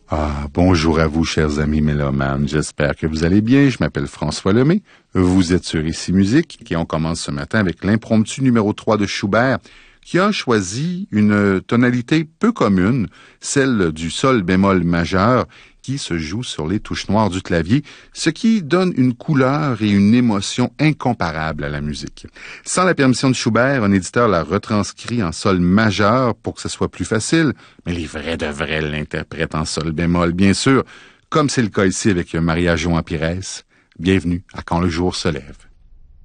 Bonjour à vous, chers amis mélomanes. J'espère que vous allez bien. Je m'appelle François Lemay. Vous êtes sur Ici Musique et on commence ce matin avec l'impromptu numéro 3 de Schubert qui a choisi une tonalité peu commune, celle du sol bémol majeur qui se joue sur les touches noires du clavier, ce qui donne une couleur et une émotion incomparables à la musique. Sans la permission de Schubert, un éditeur l'a retranscrit en sol majeur pour que ce soit plus facile, mais les vrais de vrais l'interprètent en sol bémol, bien sûr, comme c'est le cas ici avec Maria João Pires. Bienvenue à Quand le jour se lève.